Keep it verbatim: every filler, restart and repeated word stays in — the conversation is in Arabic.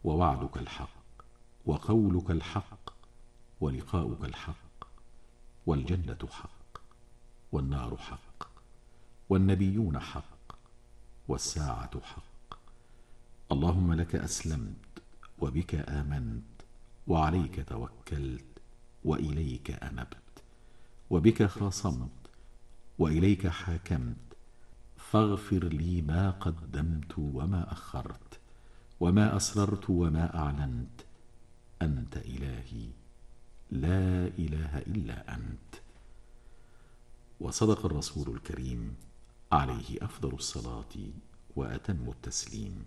ووعدك الحق، وقولك الحق، ولقاؤك الحق، والجنة حق، والنار حق، والنبيون حق، والساعة حق. اللهم لك أسلمت، وبك آمنت، وعليك توكلت، وإليك أنبت، وبك خاصمت، وإليك حاكمت، فاغفر لي ما قدمت وما أخرت، وما أسررت وما أعلنت. أنت إلهي، لا إله إلا أنت. وصدق الرسول الكريم عليه أفضل الصلاة وأتم التسليم.